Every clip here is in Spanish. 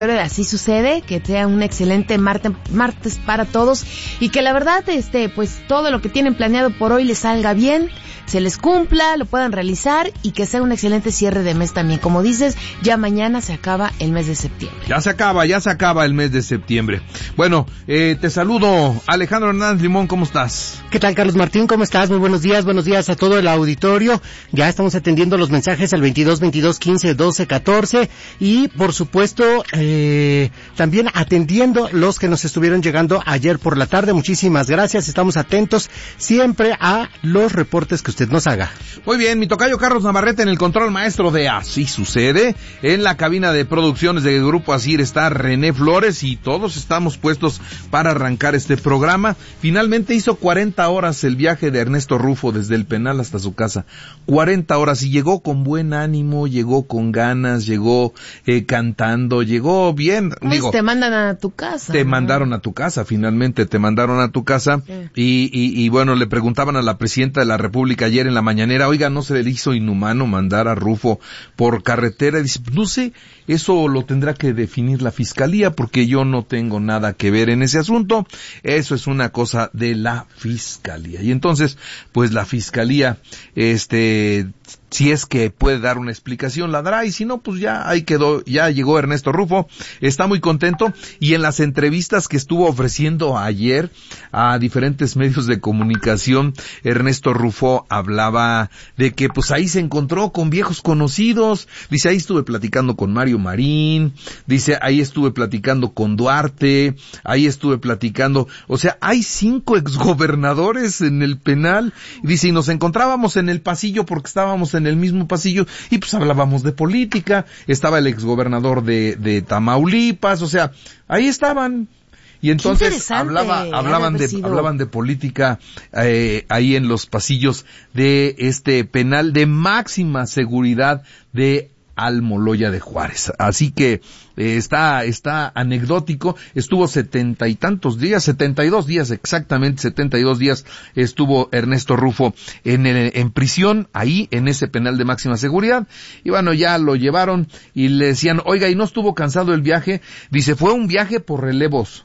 Así sucede, que sea un excelente martes para todos y que la verdad, pues todo lo que tienen planeado por hoy les salga bien, se les cumpla, lo puedan realizar y que sea un excelente cierre de mes también. Como dices, ya mañana se acaba el mes de septiembre. Ya se acaba el mes de septiembre. Bueno, te saludo, Alejandro Hernández Limón, ¿cómo estás? ¿Qué tal, Carlos Martín? ¿Cómo estás? Muy buenos días a todo el auditorio. Ya estamos atendiendo los mensajes al 22-22-15-12-14 y, por supuesto, también atendiendo los que nos estuvieron llegando ayer por la tarde. Muchísimas gracias, estamos atentos siempre a los reportes que usted nos haga. Muy bien, mi tocayo Carlos Navarrete en el control maestro de Así Sucede. En la cabina de producciones del Grupo Asir está René Flores y todos estamos puestos para arrancar este programa. Finalmente hizo 40 horas el viaje de Ernesto Rufo desde el penal hasta su casa. 40 horas y llegó con buen ánimo, llegó con ganas, llegó cantando, llegó bien. Pues digo, te mandan a tu casa. Te mandaron a tu casa, finalmente te mandaron a tu casa. Y bueno, le preguntaban a la presidenta de la República ayer en la mañanera, oiga, ¿no se le hizo inhumano mandar a Rufo por carretera? Y dice, no sé, eso lo tendrá que definir la Fiscalía porque yo no tengo nada que ver en ese asunto. Eso es una cosa de la Fiscalía. Y entonces, pues la Fiscalía, si es que puede dar una explicación, la dará, y si no, pues ya ahí quedó, ya llegó Ernesto Rufo, está muy contento, y en las entrevistas que estuvo ofreciendo ayer a diferentes medios de comunicación, Ernesto Rufo hablaba de que pues ahí se encontró con viejos conocidos, dice, ahí estuve platicando con Mario Marín, dice, ahí estuve platicando con Duarte, ahí estuve platicando, o sea, hay 5 exgobernadores en el penal, y dice, y nos encontrábamos en el pasillo porque estábamos en el mismo pasillo y pues hablábamos de política, estaba el exgobernador de Tamaulipas, o sea, ahí estaban. Y entonces hablaban de política ahí en los pasillos de este penal de máxima seguridad de Almoloya de Juárez. Así que está anecdótico. Estuvo 72 días exactamente, 72 días estuvo Ernesto Rufo en prisión, ahí en ese penal de máxima seguridad. Y bueno, ya lo llevaron y le decían, oiga, ¿y no estuvo cansado el viaje? Dice, fue un viaje por relevos.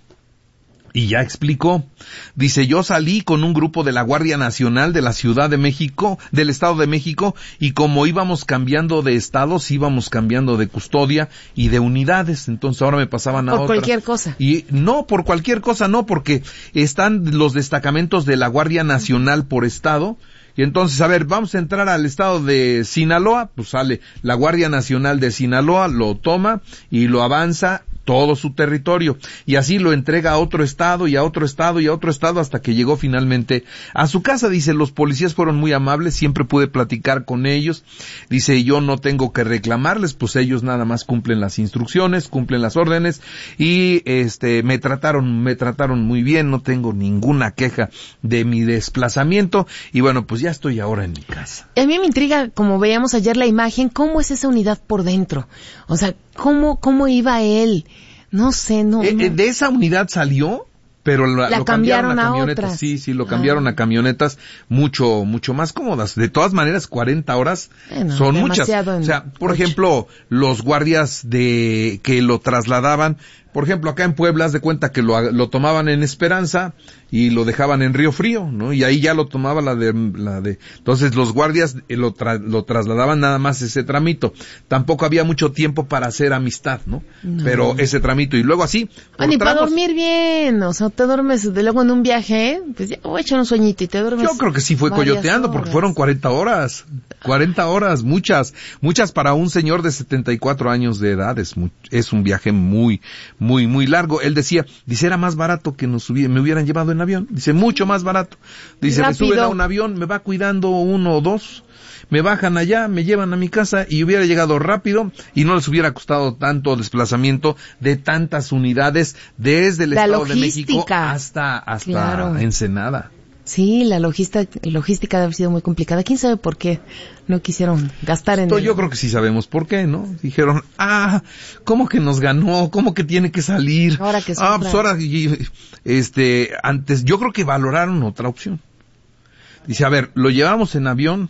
Y ya explicó, dice, yo salí con un grupo de la Guardia Nacional de la Ciudad de México, del Estado de México, y como íbamos cambiando de estados, íbamos cambiando de custodia y de unidades, entonces ahora me pasaban a otra. Por cualquier cosa. Y no, por cualquier cosa no, porque están los destacamentos de la Guardia Nacional por estado. Y entonces, a ver, vamos a entrar al estado de Sinaloa, pues sale la Guardia Nacional de Sinaloa, lo toma y lo avanza todo su territorio, y así lo entrega a otro estado y a otro estado y a otro estado hasta que llegó finalmente a su casa. Dice, los policías fueron muy amables, siempre pude platicar con ellos, dice, yo no tengo que reclamarles, pues ellos nada más cumplen las instrucciones, cumplen las órdenes, y me trataron muy bien, no tengo ninguna queja de mi desplazamiento, y bueno, pues ya estoy ahora en mi casa. A mí me intriga, como veíamos ayer la imagen, cómo es esa unidad por dentro, o sea, cómo iba él. No sé, no. De esa unidad salió, pero lo cambiaron a camionetas. Otras. Sí, lo cambiaron a camionetas mucho más cómodas. De todas maneras, 40 horas son muchas. O sea, por ejemplo, los guardias que lo trasladaban, por ejemplo, acá en Puebla, haz de cuenta que lo tomaban en Esperanza y lo dejaban en Río Frío, ¿no? Y ahí ya lo tomaba entonces los guardias lo trasladaban nada más ese tramito. Tampoco había mucho tiempo para hacer amistad, ¿no? Pero ese tramito, y luego así. Ni para dormir bien, o sea, te duermes de luego en un viaje, pues ya voy a echar un sueñito y te duermes. Yo creo que sí fue coyoteando, porque fueron 40 horas. 40 horas, muchas para un señor de 74 años de edad, es un viaje muy largo. Él dice, era más barato que me hubieran llevado en avión. Dice, mucho más barato. Dice, me suben a un avión, me va cuidando 1 o 2, me bajan allá, me llevan a mi casa y hubiera llegado rápido y no les hubiera costado tanto desplazamiento de tantas unidades desde el Estado de México hasta claro, Ensenada. Sí, la logística debe haber sido muy complicada. ¿Quién sabe por qué no quisieron gastar en Yo creo que sí sabemos por qué, ¿no? Dijeron, ¿cómo que nos ganó? ¿Cómo que tiene que salir? Ahora que pues ahora, antes, yo creo que valoraron otra opción. Dice, a ver, lo llevamos en avión,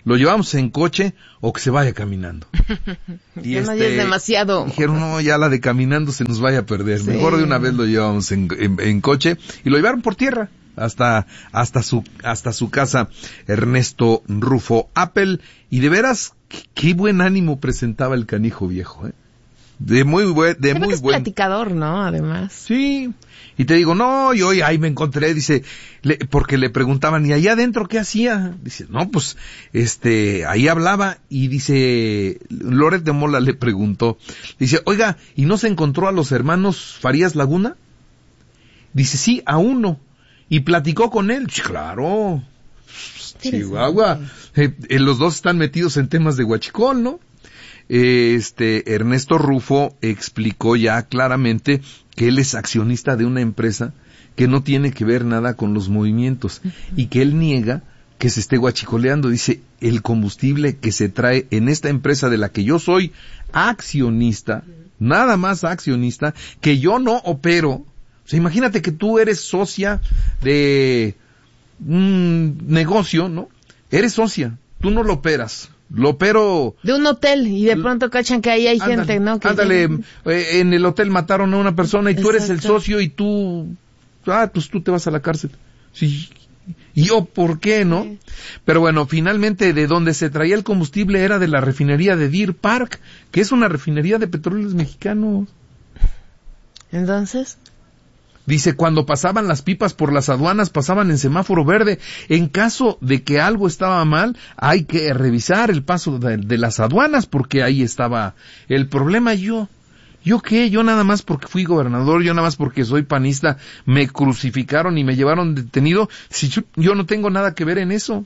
lo llevamos en coche o que se vaya caminando. Y ya es demasiado. Dijeron, no, ya la de caminando se nos vaya a perder. Sí. Mejor de una vez lo llevamos en coche y lo llevaron por tierra hasta su casa, Ernesto Rufo Appel. Y de veras, qué buen ánimo presentaba el canijo viejo, ¿eh? De muy buen. Platicador, ¿no? Además. Sí. Y te digo, no, y hoy ahí me encontré, dice, porque le preguntaban, ¿y allá adentro qué hacía? Dice, no, pues, ahí hablaba, y dice, Loret de Mola le preguntó, dice, oiga, ¿y no se encontró a los hermanos Farías Laguna? Dice, sí, a uno, y platicó con él. Claro, Chihuahua, los dos están metidos en temas de huachicol, ¿no? Ernesto Rufo explicó ya claramente que él es accionista de una empresa que no tiene que ver nada con los movimientos y que él niega que se esté guachicoleando. Dice, el combustible que se trae en esta empresa de la que yo soy accionista, nada más accionista, que yo no opero. O sea, imagínate que tú eres socia de un negocio, ¿no? Eres socia, tú no lo operas. Lo opero de un hotel y de pronto cachan que ahí hay gente, ¿no? En el hotel mataron a una persona y tú eres el socio y tú tú te vas a la cárcel. Sí. ¿Y yo por qué, no? Sí. Pero bueno, finalmente de donde se traía el combustible era de la refinería de Deer Park, que es una refinería de petróleos mexicanos. Entonces, dice, cuando pasaban las pipas por las aduanas, pasaban en semáforo verde. En caso de que algo estaba mal, hay que revisar el paso de las aduanas, porque ahí estaba el problema. ¿Yo qué? Yo nada más porque fui gobernador, yo nada más porque soy panista, me crucificaron y me llevaron detenido. Si yo no tengo nada que ver en eso.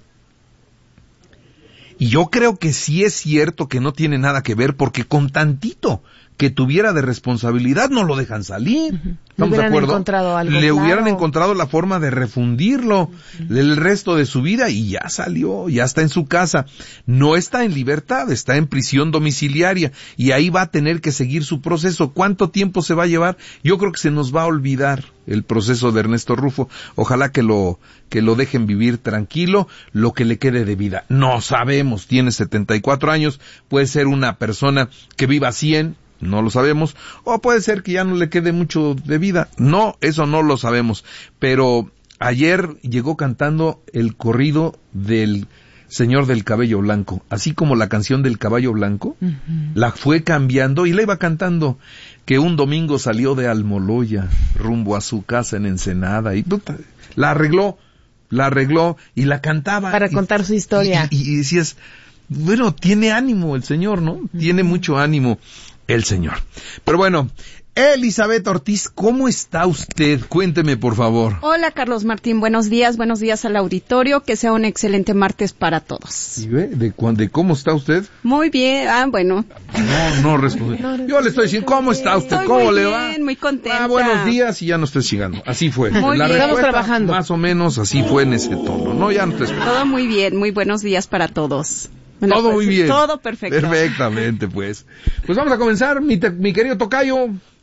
Y yo creo que sí es cierto que no tiene nada que ver, porque con tantito que tuviera de responsabilidad no lo dejan salir. ¿Estamos de acuerdo? Le hubieran encontrado la forma de refundirlo el resto de su vida y ya salió, ya está en su casa. No está en libertad, está en prisión domiciliaria y ahí va a tener que seguir su proceso. ¿Cuánto tiempo se va a llevar? Yo creo que se nos va a olvidar el proceso de Ernesto Rufo. Ojalá que lo dejen vivir tranquilo, lo que le quede de vida. No sabemos, tiene 74 años, puede ser una persona que viva 100, no lo sabemos, o puede ser que ya no le quede mucho de vida. No, eso no lo sabemos. Pero ayer llegó cantando el corrido del Señor del Cabello Blanco, así como la canción del Caballo Blanco, la fue cambiando y la iba cantando, que un domingo salió de Almoloya, rumbo a su casa en Ensenada, y la arregló y la cantaba. Para contar su historia. Y decías, bueno, tiene ánimo el señor, ¿no? Tiene mucho ánimo el señor. Pero bueno, Elizabeth Ortiz, ¿cómo está usted? Cuénteme, por favor. Hola, Carlos Martín, buenos días al auditorio, que sea un excelente martes para todos. ¿Y ve? ¿De cómo está usted? Muy bien, bueno. No responde. Yo le estoy diciendo, ¿cómo está usted? Estoy ¿Cómo muy le bien, va? Muy contenta. Buenos días y ya no estoy llegando. Así fue. Muy la bien. Estamos trabajando. Más o menos así fue en ese tono, ¿no? Ya no estoy esperando. Todo muy bien, muy buenos días para todos. Bueno, todo muy bien. Todo perfecto. Perfectamente, pues. Pues vamos a comenzar, mi querido tocayo.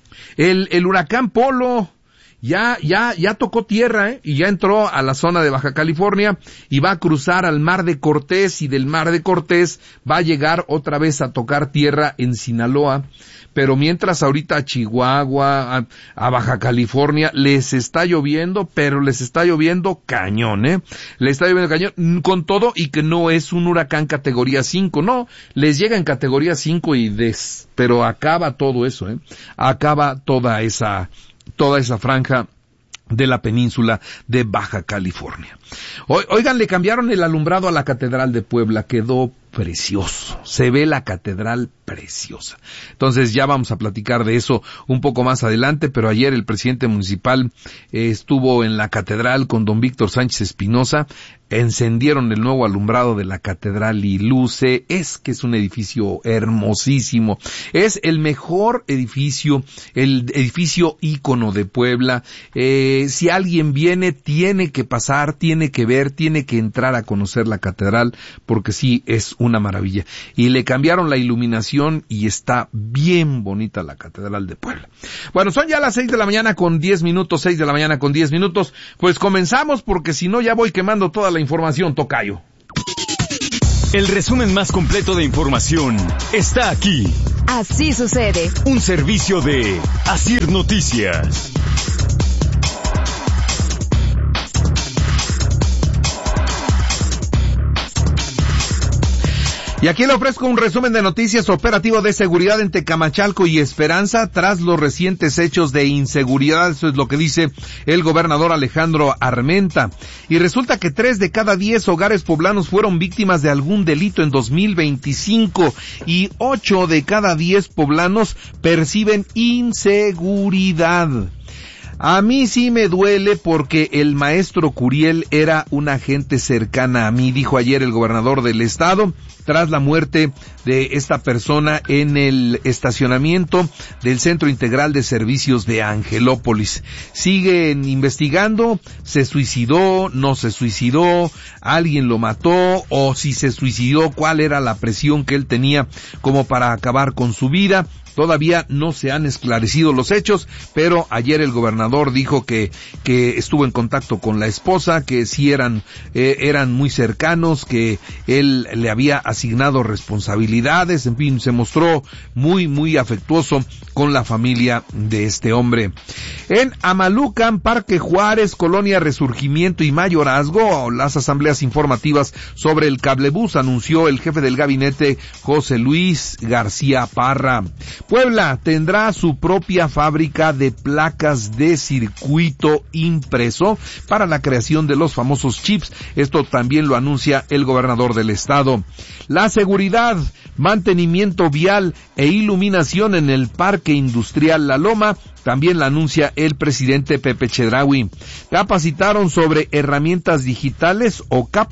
El huracán Polo ya tocó tierra, y ya entró a la zona de Baja California y va a cruzar al Mar de Cortés, y del Mar de Cortés va a llegar otra vez a tocar tierra en Sinaloa. Pero mientras ahorita a Chihuahua, a Baja California, les está lloviendo, pero les está lloviendo cañón, les está lloviendo cañón, con todo y que no es un huracán categoría 5, no, les llega en categoría 5 pero acaba todo eso, acaba toda esa franja de la península de Baja California. Oigan, le cambiaron el alumbrado a la Catedral de Puebla, quedó precioso, se ve la catedral preciosa. Entonces ya vamos a platicar de eso un poco más adelante, pero ayer el presidente municipal estuvo en la catedral con don Víctor Sánchez Espinosa, encendieron el nuevo alumbrado de la catedral y luce, es un edificio hermosísimo, es el mejor edificio, el edificio ícono de Puebla. Si alguien viene, tiene que pasar, tiene que ver, tiene que entrar a conocer la catedral, porque sí, es una maravilla. Y le cambiaron la iluminación y está bien bonita la catedral de Puebla. Bueno, son ya las 6 de la mañana con 10 minutos, 6 de la mañana con 10 minutos. Pues comenzamos, porque si no ya voy quemando toda la información, tocayo. El resumen más completo de información está aquí. Así sucede. Un servicio de Asir Noticias. Y aquí le ofrezco un resumen de noticias operativo de seguridad en Tecamachalco y Esperanza tras los recientes hechos de inseguridad. Eso es lo que dice el gobernador Alejandro Armenta. Y resulta que 3 de cada 10 hogares poblanos fueron víctimas de algún delito en 2025 y 8 de cada 10 poblanos perciben inseguridad. A mí sí me duele porque el maestro Curiel era una gente cercana a mí, dijo ayer el gobernador del estado, tras la muerte de esta persona en el estacionamiento del Centro Integral de Servicios de Angelópolis. Siguen investigando, se suicidó, no se suicidó, alguien lo mató, o si se suicidó, cuál era la presión que él tenía como para acabar con su vida. Todavía no se han esclarecido los hechos, pero ayer el gobernador dijo que estuvo en contacto con la esposa, que sí eran muy cercanos, que él le había asignado responsabilidades, en fin, se mostró muy afectuoso con la familia de este hombre. En Amalucan, Parque Juárez, Colonia Resurgimiento y Mayorazgo, las asambleas informativas sobre el cablebús anunció el jefe del gabinete José Luis García Parra. Puebla tendrá su propia fábrica de placas de circuito impreso para la creación de los famosos chips. Esto también lo anuncia el gobernador del estado. La seguridad, mantenimiento vial e iluminación en el Parque Industrial La Loma también la anuncia el presidente Pepe Chedraui. Capacitación sobre herramientas digitales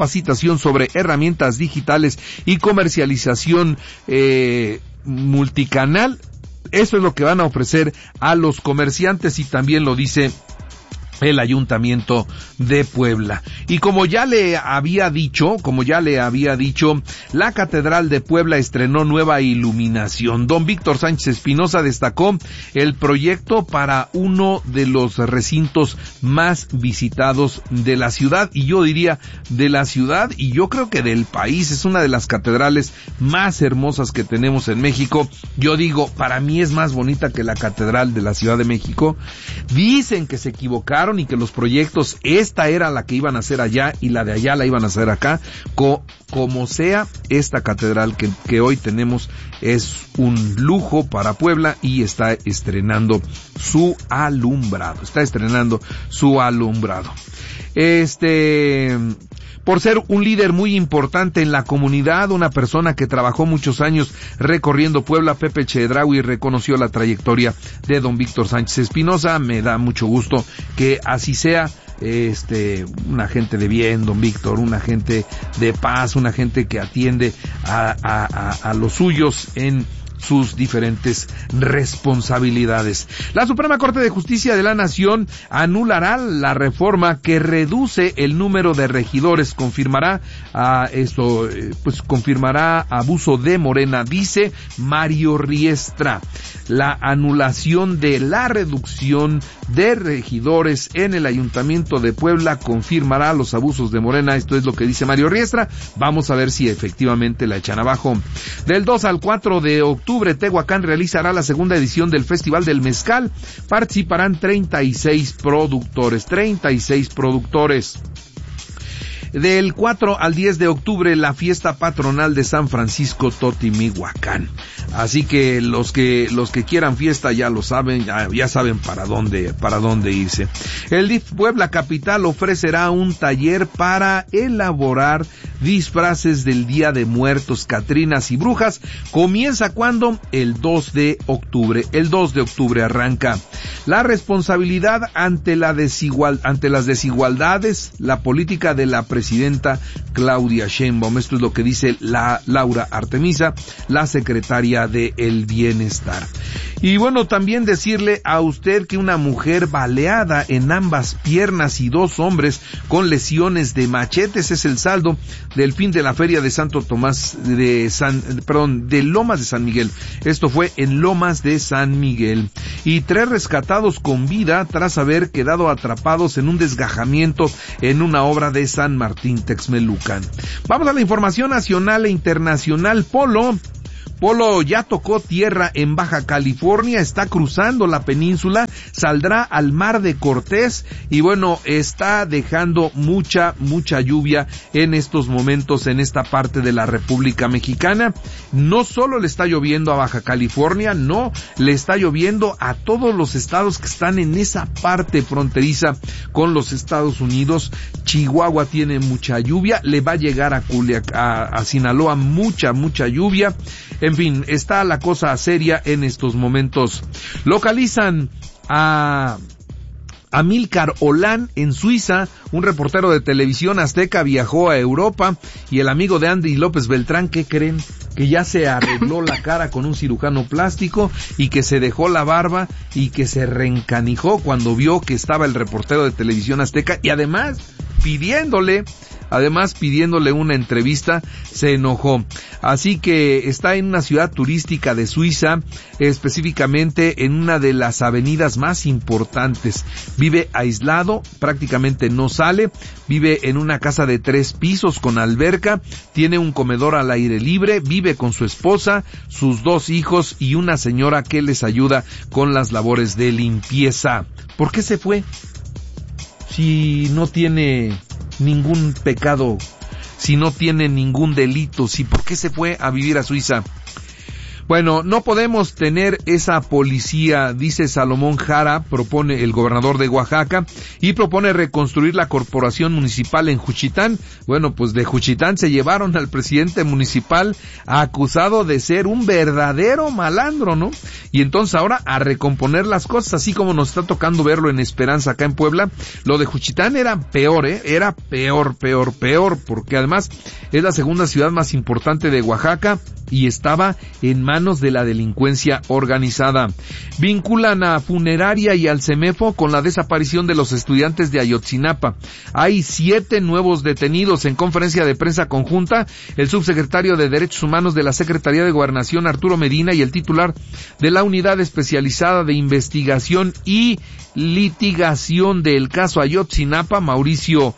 y comercialización multicanal. Eso es lo que van a ofrecer a los comerciantes y también lo dice el Ayuntamiento de Puebla. Y como ya le había dicho, la Catedral de Puebla estrenó nueva iluminación. Don Víctor Sánchez Espinosa destacó el proyecto para uno de los recintos más visitados de la ciudad, y yo diría de la ciudad y yo creo que del país. Es una de las catedrales más hermosas que tenemos en México. Yo digo, para mí es más bonita que la Catedral de la Ciudad de México. Dicen que se equivocaron y que los proyectos, esta era la que iban a hacer allá y la de allá la iban a hacer acá. Como sea, esta catedral que hoy tenemos es un lujo para Puebla y está estrenando su alumbrado. Por ser un líder muy importante en la comunidad, una persona que trabajó muchos años recorriendo Puebla, Pepe Chedraui reconoció la trayectoria de don Víctor Sánchez Espinosa. Me da mucho gusto que así sea. Una gente de bien, don Víctor, una gente de paz, una gente que atiende a los suyos en sus diferentes responsabilidades. La Suprema Corte de Justicia de la Nación anulará la reforma que reduce el número de regidores, confirmará abuso de Morena, dice Mario Riestra. La anulación de la reducción de regidores en el Ayuntamiento de Puebla confirmará los abusos de Morena. Esto es lo que dice Mario Riestra. Vamos a ver si efectivamente la echan abajo. Del 2 al 4 de octubre, Tehuacán realizará la segunda edición del Festival del Mezcal. Participarán 36 productores. Del 4 al 10 de octubre, la fiesta patronal de San Francisco Totimihuacán. Así que los que quieran fiesta ya lo saben, ya saben para dónde irse. El DIF Puebla Capital ofrecerá un taller para elaborar disfraces del Día de Muertos, Catrinas y Brujas. Comienza ¿cuándo? El 2 de octubre. El 2 de octubre arranca. La responsabilidad ante las desigualdades, la política de la presidenta Claudia Sheinbaum. Esto es lo que dice Laura Artemisa, la secretaria de el Bienestar. Y bueno, también decirle a usted que una mujer baleada en ambas piernas y 2 hombres con lesiones de machetes es el saldo del fin de la feria de de Lomas de San Miguel. Esto fue en Lomas de San Miguel. Y 3 rescatados encontrados con vida tras haber quedado atrapados en un desgajamiento en una obra de San Martín Texmelucan. Vamos a la información nacional e internacional. Polo ya tocó tierra en Baja California, está cruzando la península, saldrá al Mar de Cortés y bueno, está dejando mucha lluvia en estos momentos en esta parte de la República Mexicana. No solo le está lloviendo a Baja California, no, le está lloviendo a todos los estados que están en esa parte fronteriza con los Estados Unidos. Chihuahua tiene mucha lluvia, le va a llegar a Sinaloa mucha lluvia. En fin, está la cosa seria en estos momentos. Localizan a Amílcar Olán en Suiza. Un reportero de televisión azteca viajó a Europa y el amigo de Andy López Beltrán, ¿qué creen? Que ya se arregló la cara con un cirujano plástico y que se dejó la barba y que se reencanijó cuando vio que estaba el reportero de televisión azteca y además pidiéndole una entrevista, se enojó. Así que está en una ciudad turística de Suiza, específicamente en una de las avenidas más importantes. Vive aislado, prácticamente no sale, vive en una casa de 3 pisos con alberca, tiene un comedor al aire libre, vive con su esposa, sus 2 hijos y una señora que les ayuda con las labores de limpieza. ¿Por qué se fue? Si no tiene ningún pecado, si no tiene ningún delito, ¿por qué se fue a vivir a Suiza? Bueno, no podemos tener esa policía, dice Salomón Jara, propone el gobernador de Oaxaca, y propone reconstruir la corporación municipal en Juchitán. Bueno, pues de Juchitán se llevaron al presidente municipal acusado de ser un verdadero malandro, ¿no? Y entonces ahora a recomponer las cosas, así como nos está tocando verlo en Esperanza acá en Puebla. Lo de Juchitán era peor, era peor, porque además es la segunda ciudad más importante de Oaxaca y estaba en manos de la delincuencia organizada. Vinculan a Funeraria y al CEMEFO con la desaparición de los estudiantes de Ayotzinapa. Hay 7 nuevos detenidos. En conferencia de prensa conjunta, el subsecretario de Derechos Humanos de la Secretaría de Gobernación, Arturo Medina, y el titular de la Unidad Especializada de Investigación y Litigación del caso Ayotzinapa, Mauricio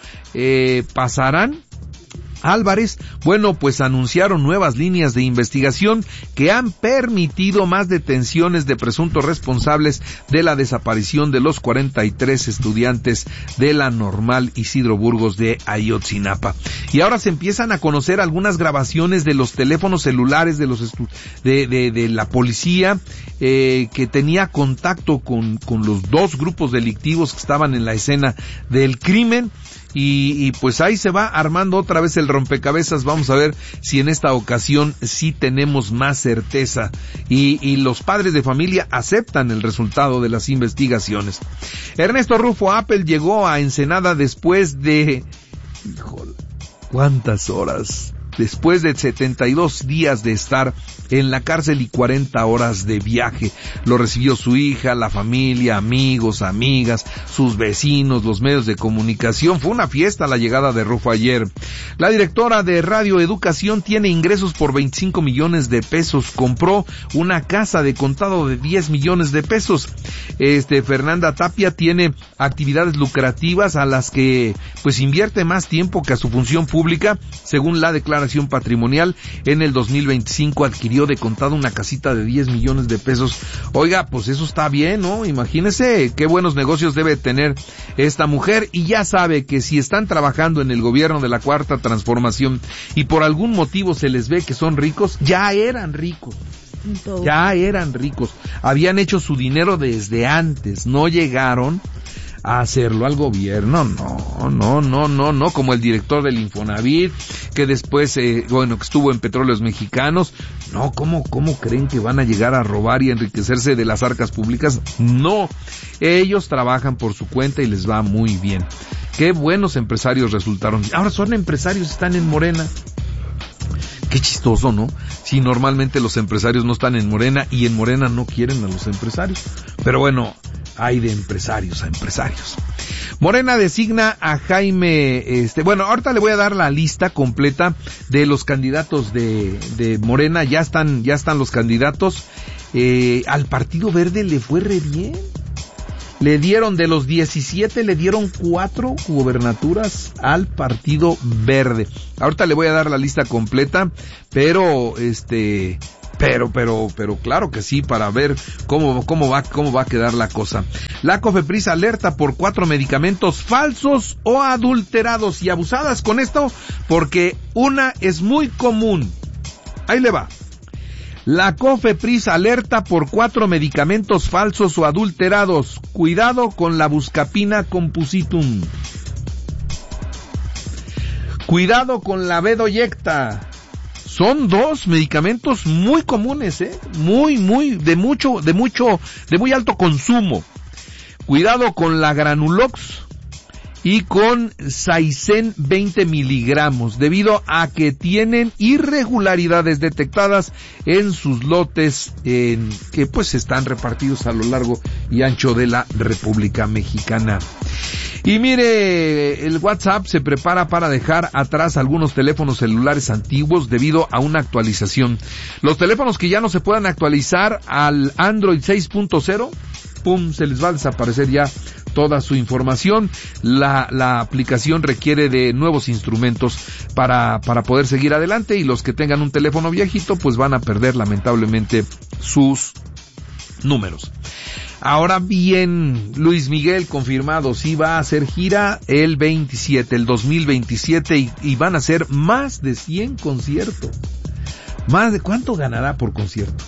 Pasarán Álvarez, bueno, pues anunciaron nuevas líneas de investigación que han permitido más detenciones de presuntos responsables de la desaparición de los 43 estudiantes de la Normal Isidro Burgos de Ayotzinapa. Y ahora se empiezan a conocer algunas grabaciones de los teléfonos celulares de los de la policía que tenía contacto con los 2 grupos delictivos que estaban en la escena del crimen. Y pues ahí se va armando otra vez el rompecabezas. Vamos a ver si en esta ocasión sí tenemos más certeza y los padres de familia aceptan el resultado de las investigaciones. Ernesto Rufo Apple llegó a Ensenada después de... híjole, ¿cuántas horas? Después de 72 días de estar en la cárcel y 40 horas de viaje. Lo recibió su hija, la familia, amigos, amigas, sus vecinos, los medios de comunicación. Fue una fiesta la llegada de Rufo ayer. La directora de Radio Educación tiene ingresos por 25 millones de pesos. Compró una casa de contado de 10 millones de pesos. Fernanda Tapia tiene actividades lucrativas a las que pues invierte más tiempo que a su función pública. Según la declaración patrimonial, en el 2025 adquirió de contado una casita de 10 millones de pesos. Oiga, pues eso está bien, ¿no? Imagínese qué buenos negocios debe tener esta mujer, y ya sabe que si están trabajando en el gobierno de la Cuarta Transformación y por algún motivo se les ve que son ricos, ya eran ricos. Habían hecho su dinero desde antes, no llegaron a hacerlo al gobierno, no, como el director del Infonavit, que después, que estuvo en Petróleos Mexicanos. No, ¿cómo creen que van a llegar a robar y enriquecerse de las arcas públicas? No, ellos trabajan por su cuenta y les va muy bien. Qué buenos empresarios resultaron. Ahora son empresarios, están en Morena. Qué chistoso, ¿no? Si normalmente los empresarios no están en Morena y en Morena no quieren a los empresarios. Pero bueno, hay de empresarios a empresarios. Morena designa a Jaime, ahorita le voy a dar la lista completa de los candidatos de Morena. Ya están los candidatos. Al Partido Verde le fue re bien. de los 17, le dieron 4 gubernaturas al Partido Verde. Ahorita le voy a dar la lista completa, pero claro que sí, para ver cómo va a quedar la cosa. La COFEPRIS alerta por 4 medicamentos falsos o adulterados, y abusadas con esto porque una es muy común. Ahí le va. La COFEPRIS alerta por 4 medicamentos falsos o adulterados. Cuidado con la buscapina compusitum. Cuidado con la bedoyecta. Son 2 medicamentos muy comunes, de muy alto consumo. Cuidado con la Granulox y con Saicen 20 miligramos, debido a que tienen irregularidades detectadas en sus lotes, que pues están repartidos a lo largo y ancho de la República Mexicana. Y mire, el WhatsApp se prepara para dejar atrás algunos teléfonos celulares antiguos debido a una actualización. Los teléfonos que ya no se puedan actualizar al Android 6.0, ¡pum!, se les va a desaparecer ya toda su información. La aplicación requiere de nuevos instrumentos para poder seguir adelante, y los que tengan un teléfono viejito pues van a perder lamentablemente sus números. Ahora bien, Luis Miguel confirmado, sí va a hacer gira el 2027, y van a ser más de 100 conciertos. Más de, ¿cuánto ganará por concierto?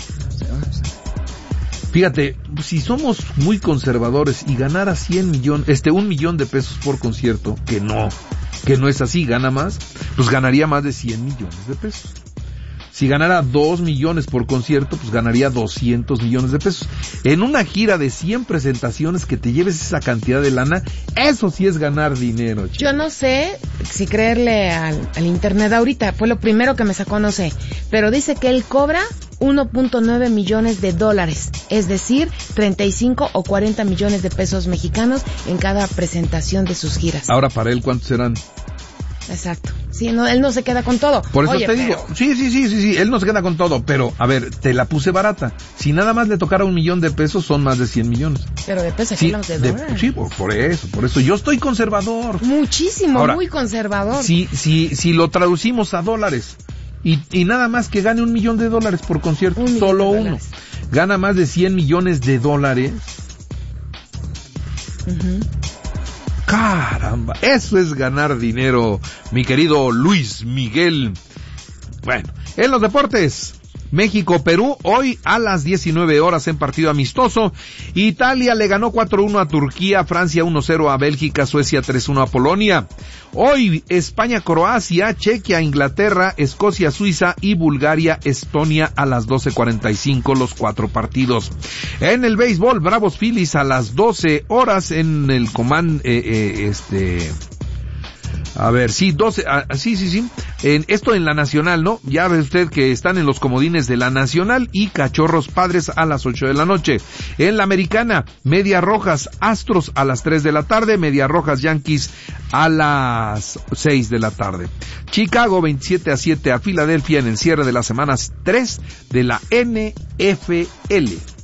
Fíjate, si somos muy conservadores y ganara 1 millón de pesos por concierto, que no es así, gana más, pues ganaría más de 100 millones de pesos. Si ganara 2 millones por concierto, pues ganaría 200 millones de pesos. En una gira de 100 presentaciones que te lleves esa cantidad de lana, eso sí es ganar dinero, chico. Yo no sé si creerle al internet ahorita, fue lo primero que me sacó, no sé, pero dice que él cobra 1.9 millones de dólares, es decir, 35 o 40 millones de pesos mexicanos en cada presentación de sus giras. Ahora, para él, ¿cuántos serán? Exacto. Sí, no, él no se queda con todo. Por eso digo, sí, él no se queda con todo, pero, a ver, te la puse barata. Si nada más le tocara 1 millón de pesos, son más de 100 millones. Pero de pesos, aquí hablamos de dólares. Sí, por eso. Yo estoy conservador. Muchísimo, ahora, muy conservador. Si lo traducimos a dólares, y nada más que gane $1 millón por concierto, solo uno. Gana más de 100 millones de dólares. Uh-huh. Caramba, eso es ganar dinero, mi querido Luis Miguel. Bueno, en los deportes, México-Perú, hoy a las 19 horas en partido amistoso. Italia le ganó 4-1 a Turquía, Francia 1-0 a Bélgica, Suecia 3-1 a Polonia. Hoy España-Croacia, Chequia-Inglaterra, Escocia-Suiza y Bulgaria-Estonia a las 12:45, los 4 partidos. En el béisbol, Bravos-Phillies a las 12 horas en el esto en la Nacional, ¿no? Ya ve usted que están en los comodines de la Nacional, y Cachorros Padres a las 8 de la noche. En la Americana, Medias Rojas Astros a las 3 de la tarde, Medias Rojas Yankees a las 6 de la tarde. Chicago 27-7 a Filadelfia en el cierre de la semana 3 de la NFL.